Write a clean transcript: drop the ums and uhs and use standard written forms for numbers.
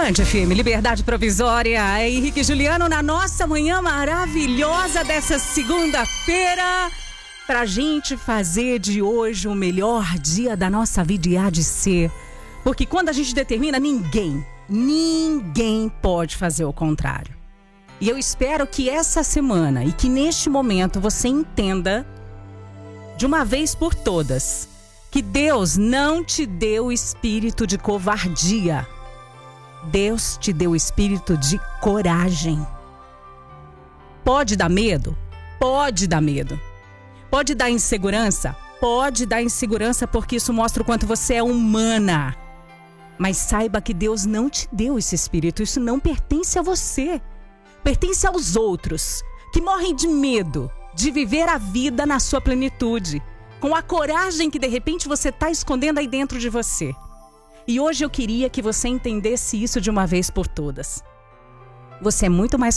Band FM, Liberdade Provisória. É Henrique e Juliano na nossa manhã maravilhosa dessa segunda-feira, pra gente fazer de hoje o melhor dia da nossa vida e há de ser. Porque quando a gente determina, ninguém pode fazer o contrário. E eu espero que essa semana e que neste momento você entenda de uma vez por todas que Deus não te deu espírito de covardia. Deus te deu espírito de coragem. Pode dar medo? Pode dar medo. Pode dar insegurança? Pode dar insegurança, porque isso mostra o quanto você é humana. Mas saiba que Deus não te deu esse espírito. Isso não pertence a você. Pertence aos outros, que morrem de medo de viver a vida na sua plenitude, com a coragem que de repente você está escondendo aí dentro de você. E hoje eu queria que você entendesse isso de uma vez por todas. Você é muito mais